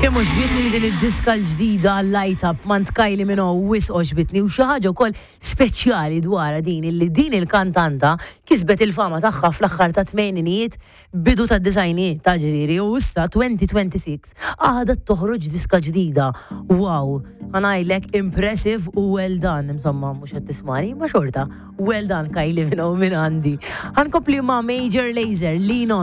Kemm oġbitni din id-diska l-ġdida Light Up mant Kylie Minogue wis oġbitni u xi ħaġa wkoll speċjali dwar din illi din il-kantanta kisbet il-fama tagħha fl-aħħar ta' tmejninijiet bidu ta' disajnijiet ta' ġifieri u issa 2026 għadha toħroġ diska ġdida. Wow, ħanajlek impressive u well done, insomma mhux qed tismani, ma xorta well done Kylie Minogue minn għandi. Ħankompli ma' Major Lazer, Lean On.